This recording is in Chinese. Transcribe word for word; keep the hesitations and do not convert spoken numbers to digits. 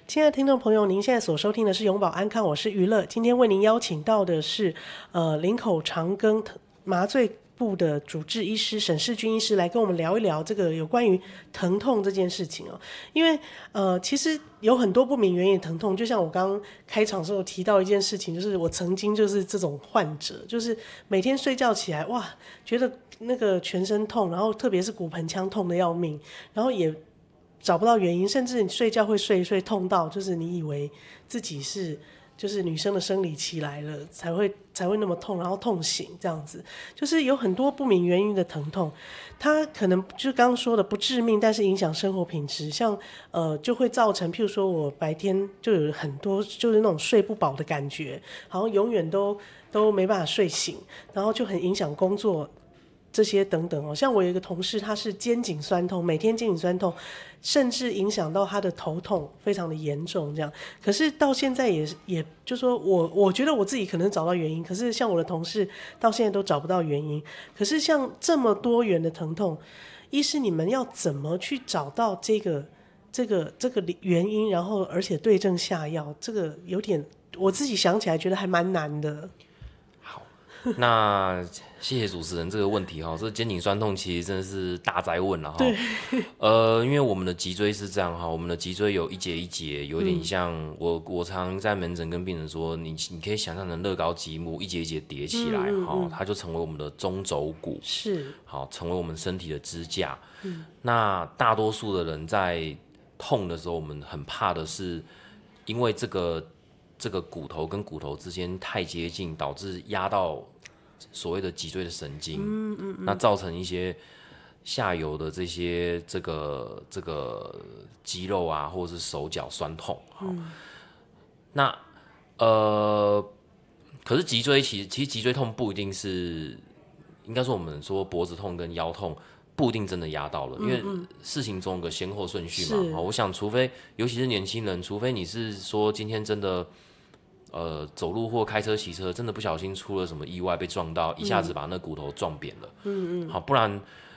亲爱的听众朋友，您现在所收听的是永保安康，我是娱乐。今天为您邀请到的是呃林口长庚麻醉部的主治医师沈世军医师来跟我们聊一聊这个有关于疼痛这件事情哦。因为呃其实有很多不明原因的疼痛，就像我刚刚开场的时候提到一件事情，就是我曾经就是这种患者，就是每天睡觉起来哇，觉得那个全身痛，然后特别是骨盆腔痛的要命，然后也找不到原因，甚至你睡觉会睡一睡痛到，就是你以为自己是就是女生的生理期来了才会才会那么痛，然后痛醒这样子，就是有很多不明原因的疼痛，它可能就刚刚说的不致命，但是影响生活品质，像呃就会造成，譬如说我白天就有很多就是那种睡不饱的感觉，好像永远都都没办法睡醒，然后就很影响工作。这些等等哦，像我有一个同事，他是肩颈酸痛，每天肩颈酸痛，甚至影响到他的头痛，非常的严重这样。可是到现在也也就说我我觉得我自己可能找到原因，可是像我的同事到现在都找不到原因。可是像这么多元的疼痛，医师你们要怎么去找到这个这个这个原因，然后而且对症下药，这个有点我自己想起来觉得还蛮难的。 好，那谢谢主持人这个问题哈，这肩颈酸痛其实真的是大哉问了哈。 对， 呃，因为我们的脊椎是这样哈，我们的脊椎有一节一节，有点像、嗯、我我常在门诊跟病人说，你你可以想象成乐高积木，一节一节叠起来哈、嗯嗯嗯，它就成为我们的中轴骨， 是好，成为我们身体的支架。嗯，那大多数的人在痛的时候，我们很怕的是，因为这个这个骨头跟骨头之间太接近，导致压到所谓的脊椎的神经，嗯嗯嗯，那造成一些下游的这些这个这个肌肉啊，或者是手脚酸痛。嗯，那呃，可是脊椎其实其实脊椎痛不一定是，应该说我们说脖子痛跟腰痛不一定真的压到了，嗯嗯，因为事情中有个先后顺序嘛。我想，除非尤其是年轻人，除非你是说今天真的。呃，走路或开车、骑车，真的不小心出了什么意外，被撞到，一下子把那骨头撞扁了。嗯嗯，好，不然